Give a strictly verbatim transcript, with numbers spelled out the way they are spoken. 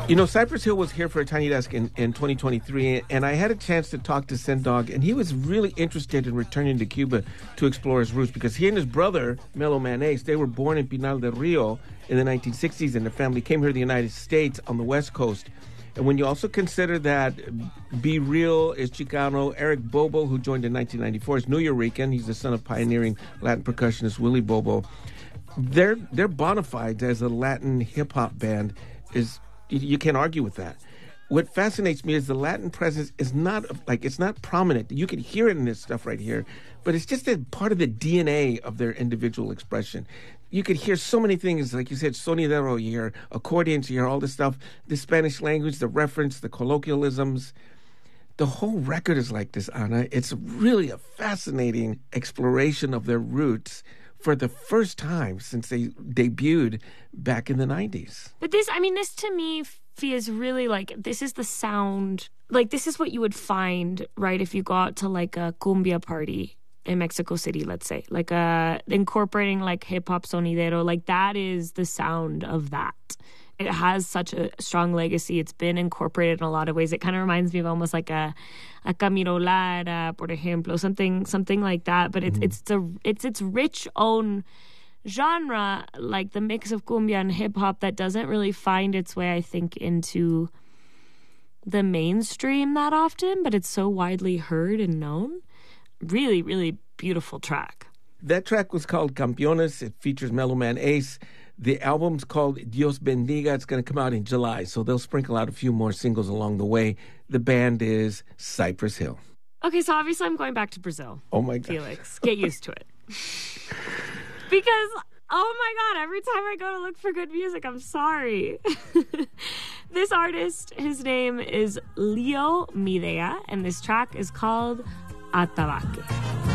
You know, Cypress Hill was here for a Tiny Desk in, in twenty twenty-three, and I had a chance to talk to Sen Dog, and he was really interested in returning to Cuba to explore his roots, because he and his brother, Melo Man Ace, they were born in Pinal del Rio in the nineteen sixties, and their family came here to the United States on the West Coast. And when you also consider that Be Real is Chicano, Eric Bobo, who joined in nineteen ninety-four, is Nuyorican. He's the son of pioneering Latin percussionist Willie Bobo. Their, their bona fides as a Latin hip-hop band is... You can't argue with that. What fascinates me is the Latin presence is not like it's not prominent. You can hear it in this stuff right here, but it's just a part of the D N A of their individual expression. You could hear so many things, like you said, sonidero, you hear accordions, you hear all this stuff, the Spanish language, the reference, the colloquialisms. The whole record is like this, Ana. It's really a fascinating exploration of their roots for the first time since they debuted back in the nineties. But this, I mean, this to me feels really like, this is the sound, like this is what you would find, right, if you go out to like a cumbia party in Mexico City, let's say, like a, incorporating like hip-hop sonidero, like that is the sound of that. It has such a strong legacy. It's been incorporated in a lot of ways. It kind of reminds me of almost like a, a Camilo Lara, por ejemplo, something something like that. But it's mm-hmm. it's the it's its rich own genre, like the mix of cumbia and hip hop that doesn't really find its way, I think, into the mainstream that often. But it's so widely heard and known. Really, really beautiful track. That track was called Campeones. It features Melo Man Ace. The album's called Dios Bendiga. It's going to come out in July, so they'll sprinkle out a few more singles along the way. The band is Cypress Hill. Okay, so obviously I'm going back to Brazil. Oh, my God. Felix, get used to it. Because, oh, my God, every time I go to look for good music, I'm sorry. This artist, his name is Leo Midea, and this track is called Atabaque.